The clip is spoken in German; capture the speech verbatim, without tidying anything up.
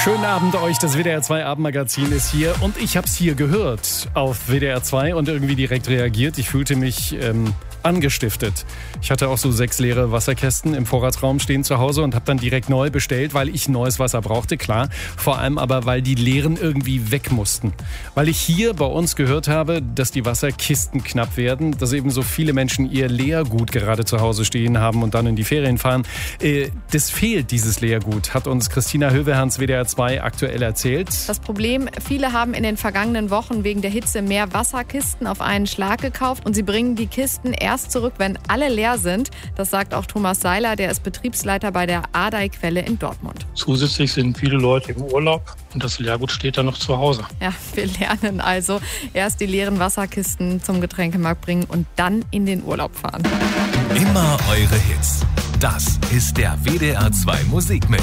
Schönen Abend euch, das W D R zwei Abendmagazin ist hier und ich hab's hier gehört auf W D R zwei und irgendwie direkt reagiert. Ich fühlte mich ähm, angestiftet. Ich hatte auch so sechs leere Wasserkästen im Vorratsraum stehen zu Hause und habe dann direkt neu bestellt, weil ich neues Wasser brauchte, klar. Vor allem aber, weil die leeren irgendwie weg mussten. Weil ich hier bei uns gehört habe, dass die Wasserkisten knapp werden, dass eben so viele Menschen ihr Leergut gerade zu Hause stehen haben und dann in die Ferien fahren. Äh, das fehlt, dieses Leergut, hat uns Christina Höveherns W D R zwei aktuell erzählt. Das Problem, viele haben in den vergangenen Wochen wegen der Hitze mehr Wasserkisten auf einen Schlag gekauft und sie bringen die Kisten erst zurück, wenn alle leer sind. Das sagt auch Thomas Seiler, der ist Betriebsleiter bei der Ardey-Quelle in Dortmund. Zusätzlich sind viele Leute im Urlaub und das Leergut steht dann noch zu Hause. Ja, wir lernen also erst die leeren Wasserkisten zum Getränkemarkt bringen und dann in den Urlaub fahren. Immer eure Hits. Das ist der W D R zwei Musikmix.